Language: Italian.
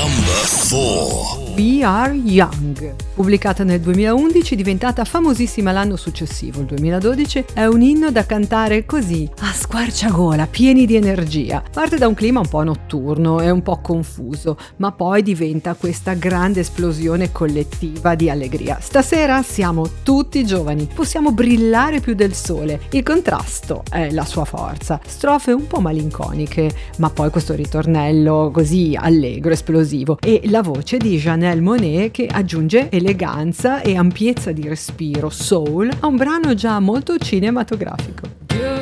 Number 4. We Are Young, pubblicata nel 2011, diventata famosissima l'anno successivo, il 2012, è un inno da cantare così, a squarciagola, pieni di energia. Parte da un clima un po' notturno e un po' confuso, ma poi diventa questa grande esplosione collettiva di allegria. Stasera siamo tutti giovani, possiamo brillare più del sole. Il contrasto è la sua forza. Strofe un po' malinconiche, ma poi questo ritornello così allegro, esplosivo, e la voce di Janelle Monáe che aggiunge eleganza e ampiezza di respiro soul a un brano già molto cinematografico.